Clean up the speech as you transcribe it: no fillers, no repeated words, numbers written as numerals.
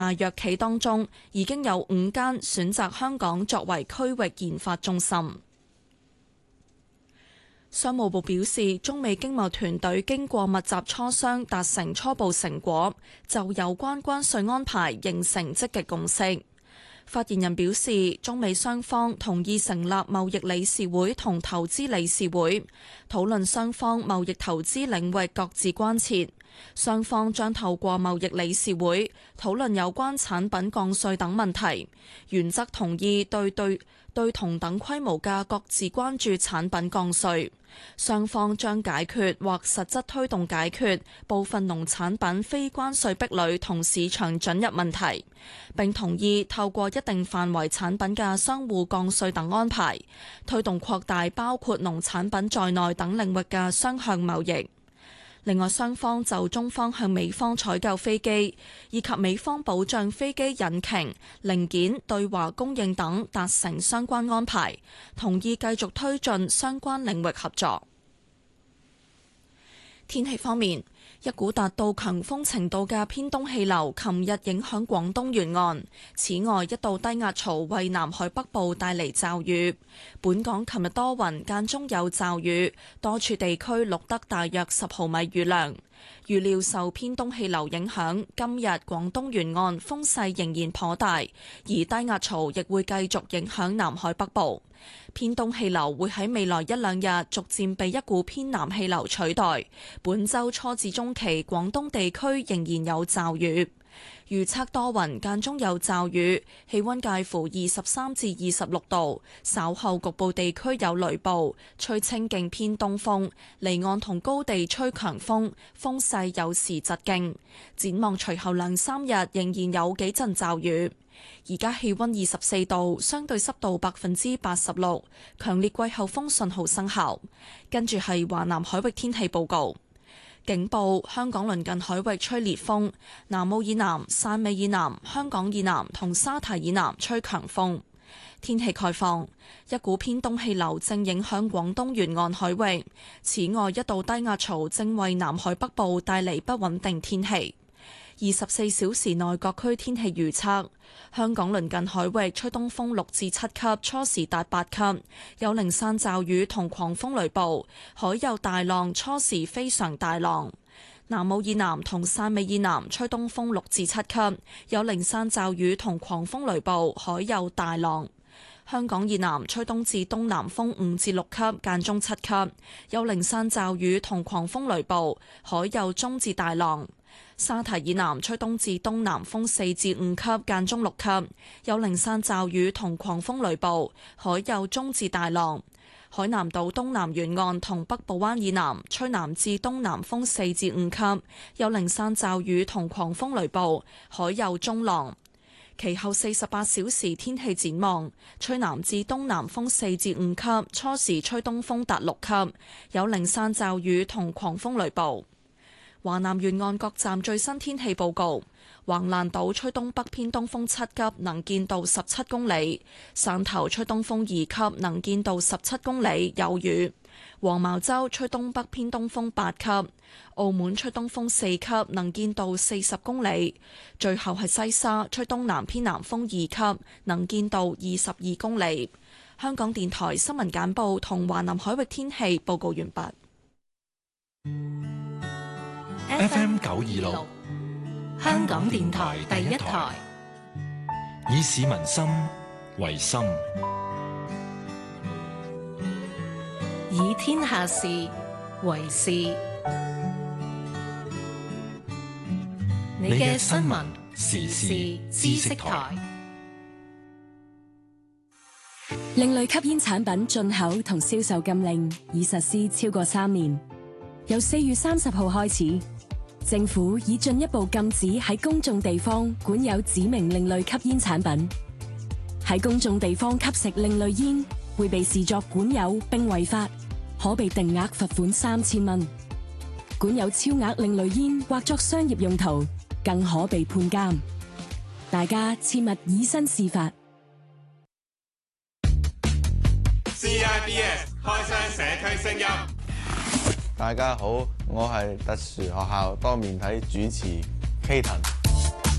藥企當中，已經有5間選擇香港作為區域研發中心。商務部表示，中美經貿團隊經過密集磋商，達成初步成果，就有關關稅安排形成積極共識。發言人表示，中美雙方同意成立貿易理事會同投資理事會，討論雙方貿易投資領域各自關切。雙方將透過貿易理事會討論有關產品降稅等問題，原則同意對同等規模嘅各自關注產品降稅。雙方將解決或實質推動解決部分農產品非關稅壁壘同市場准入問題，並同意透過一定範圍產品嘅相互降稅等安排，推動擴大包括農產品在內等領域嘅雙向貿易。另外，雙方就中方向美方採購飛機，以及美方保障飛機引擎、零件對華供應等達成相關安排，同意繼續推進相關領域合作。天氣方面，一股達到強風程度嘅偏東氣流琴日影響廣東沿岸，此外一道低壓槽為南海北部帶嚟驟雨。本港琴日多雲，間中有驟雨，多處地區錄得大約10毫米雨量。預料受偏東氣流影響，今日廣東沿岸風勢仍然頗大，而低壓槽亦會繼續影響南海北部。偏東氣流會喺未來1-2日逐漸被一股偏南氣流取代。本週初至中期，廣東地區仍然有驟雨。預測多雲，間中有驟雨，氣溫介乎23至26度，稍後局部地區有雷暴，吹清勁偏東風，離岸同高地吹強風，風勢有時疾勁。展望隨後2-3日仍然有幾陣驟雨。而家氣溫24度，相對濕度86%，強烈季候風信號生效。跟住係華南海域天氣報告。警報：香港鄰近海域吹烈風，南澳以南、汕尾以南、香港以南同沙堤以南吹強風。天氣概況：一股偏東氣流正影響廣東沿岸海域，此外一道低壓槽正為南海北部帶嚟不穩定天氣。24小時內各區天氣預測：香港鄰近海域吹東風6至7級，初時達8級，有零散驟雨同狂風雷暴，海有大浪，初時非常大浪。南澳以南同汕尾以南吹東風6至7級，有零散驟雨同狂風雷暴，海有大浪。香港以南吹東至東南風5至6級，間中7級，有零散驟雨同狂風雷暴，海有中至大浪。沙堤以南吹東至東南風4至5級，間中6級，有零散驟雨同狂風雷暴，海有中至大浪。海南島東南沿岸同北部灣以南吹南至東南風4至5級，有零散驟雨同狂風雷暴，海有中浪。其後48小時天氣展望：吹南至東南風4至5級，初時吹東風達6級，有零散驟雨同狂風雷暴。華南沿岸各站最新天氣報告：橫瀾島吹東北偏東風7級，能見度17公里；汕頭吹東風2級，能見度17公里，有雨；黃茅洲吹東北偏東風8級；澳門吹東風4級，能見度40公里；最後係西沙吹東南偏南風2級，能見度22公里。香港電台新聞簡報同華南海域天氣報告完畢。 FM 926，香港電台第一台，以市民心為心， 以天下事為事。你嘅新聞時事知識台。 另類吸煙產品進口同銷售禁令已實施超過3年，由4月30號開始，政府已進一步禁止喺公眾地方管有指明另類吸煙產品。喺公眾地方吸食另類煙會被視作管有並違法，可被定額罰款3000蚊。管有超額另類煙或作商業用途，更可被判監。大家切勿以身試法。 CIBS 開箱社區聲音。 大家好，我係特殊學校多面體主持 Katon。